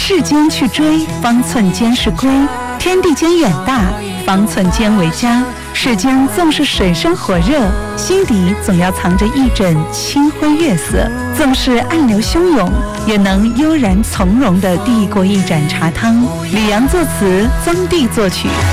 世间去追，方寸间是归。天地间远大，方寸间为家。世间纵是水深火热，心底总要藏着一枕清辉月色。纵是暗流汹涌，也能悠然从容地递过一盏茶汤。李阳作词，曾弟作曲，